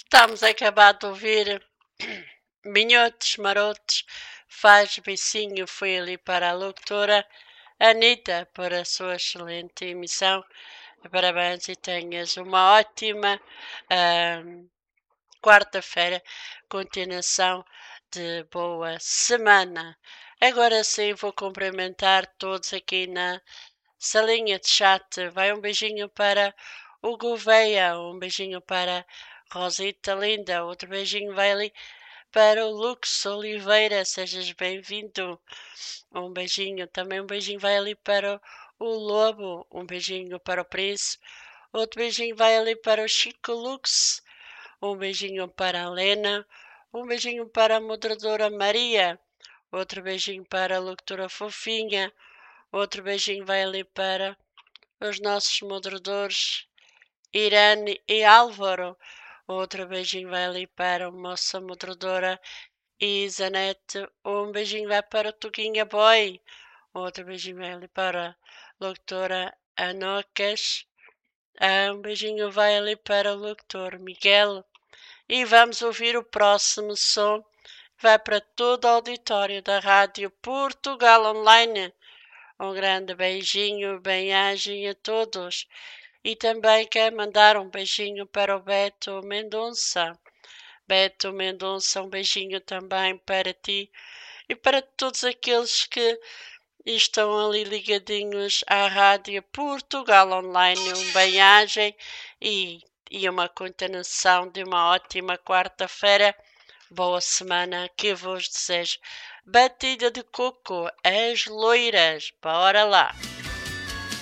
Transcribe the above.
Estamos a acabar de ouvir Minhotos Marotos, faz beicinho, foi ali para a locutora Anitta por a sua excelente emissão. Parabéns e tenhas uma ótima quarta-feira, continuação de boa semana. Agora sim vou cumprimentar todos aqui na salinha de chat. Vai um beijinho para o Gouveia, um beijinho para Rosita Linda, outro beijinho vai ali para o Lux Oliveira, sejas bem-vindo. Um beijinho, também um beijinho vai ali para o Lobo, um beijinho para o Príncipe, outro beijinho vai ali para o Chico Lux, um beijinho para a Lena, um beijinho para a moderadora Maria, outro beijinho para a locutora Fofinha, outro beijinho vai ali para os nossos moderadores Irene e Álvaro. Outro beijinho vai ali para a moça moderadora Isanete. Um beijinho vai para o Tuguinha Boy. Outro beijinho vai ali para a locutora Anocas. Um beijinho vai ali para o locutor Miguel. E vamos ouvir o próximo som. Vai para todo o auditório da Rádio Portugal Online. Um grande beijinho, bem-agem a todos. E também quero mandar um beijinho para o Beto Mendonça. Beto Mendonça, um beijinho também para ti e para todos aqueles que estão ali ligadinhos à Rádio Portugal Online. Um bem-agem e uma continuação de uma ótima quarta-feira. Boa semana que vos desejo. Batida de coco, as loiras. Bora lá!